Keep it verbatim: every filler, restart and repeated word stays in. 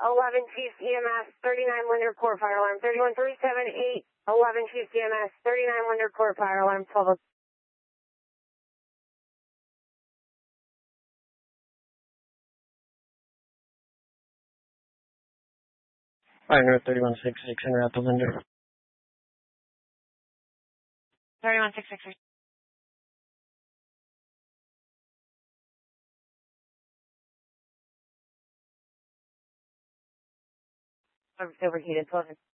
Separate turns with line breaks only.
eleven Chiefs E M S, thirty-nine Linder Core Fire Alarm, thirty-one three seven eight, eleven Chiefs E M S, thirty-nine Linder Core Fire Alarm, twelve.
Fire thirty-one six six en route to Linder.
thirty-one six six six. Overheated, twelve.